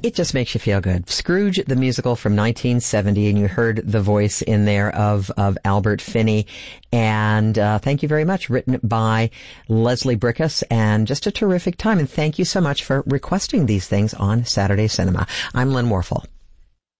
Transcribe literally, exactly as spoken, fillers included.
It just makes you feel good. Scrooge, the musical from nineteen seventy, and you heard the voice in there of, of Albert Finney. And uh, thank you very much. Written by Leslie Brickus, and just a terrific time. And thank you so much for requesting these things on Saturday Cinema. I'm Lynn Warfel.